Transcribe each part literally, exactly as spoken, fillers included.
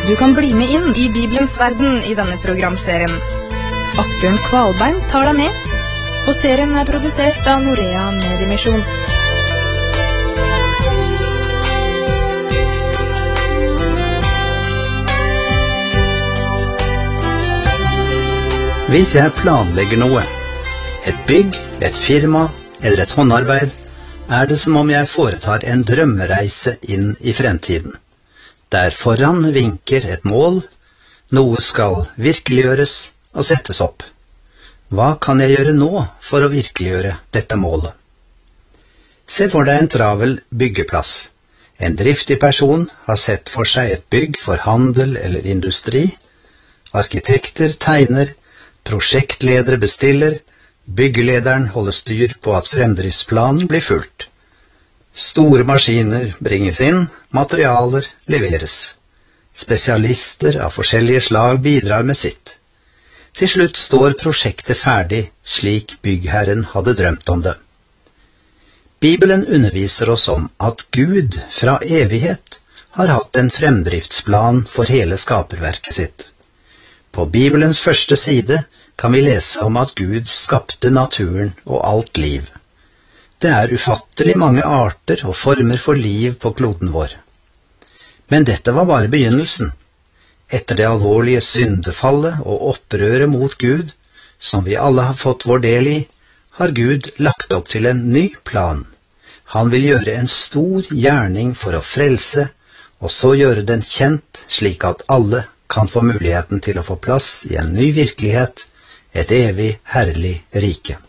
Du kan bli med inn i Bibelens verden i denne programserien. Asbjørn Kvalbein tar deg med, og serien er produsert av Norea Mediemisjon. Hvis jeg planlegger noe, et bygg, et firma eller et håndarbeid, er det som om jeg foretar en drømmereise inn i fremtiden. Der foran vinker et mål, noe skal virkeliggjøres og settes opp. Hva kan jeg gjøre nå for å virkeliggjøre dette målet? Se for deg en travel byggeplass. En driftig person har sett for seg et bygg for handel eller industri. Arkitekter tegner, prosjektledere bestiller, byggelederen holder styr på at fremdriftsplanen blir fulgt. Store maskiner bringes inn, materialer leveres. Spesialister av forskjellige slag bidrar med sitt. Til slutt står prosjektet ferdig, slik byggherren hadde drømt om det. Bibelen underviser oss om at Gud fra evighet har hatt en fremdriftsplan for hele skaperverket sitt. På Bibelens første side kan vi lese om at Gud skapte naturen og alt liv. Det er ufattelig mange arter og former for liv på kloden vår. Men dette var bare begynnelsen. Etter det alvorlige syndefallet og opprøret mot Gud, som vi alle har fått vår del i, har Gud lagt opp til en ny plan. Han vil gjøre en stor gjerning for å frelse, og så gjøre den kjent slik at alle kan få muligheten til å få plass i en ny virkelighet, et evig herlig rike.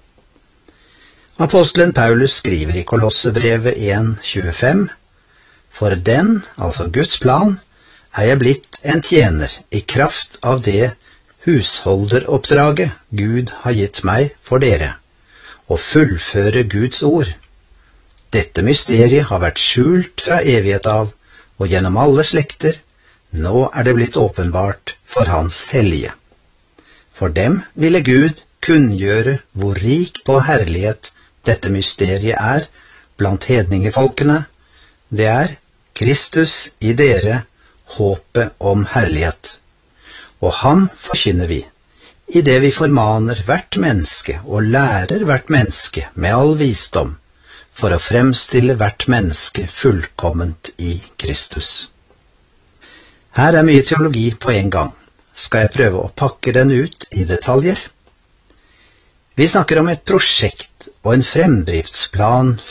Apostelen Paulus skriver i Kolossebrevet en tjuefem, «For den, altså Guds plan, er jeg blitt en tjener i kraft av det husholderoppdraget Gud har gitt meg for dere, og fullføre Guds ord. Dette mysteriet har vært skjult fra evighet av, og gjennom alle slekter, nå er det blitt åpenbart for hans hellige. For dem ville Gud kunngjøre hvor rik på herlighet dette mysteriet er blant hedningefolkene. Det er Kristus i dere, håpet om herlighet. Og ham forkynner vi, i det vi formaner hvert menneske og lærer hvert menneske med all visdom, for å fremstille hvert menneske fullkomment i Kristus. Her er mye teologi på en gang. Skal jeg prøve å pakke den ut i detaljer? Vi snakker om et prosjekt og en fremdriftsplan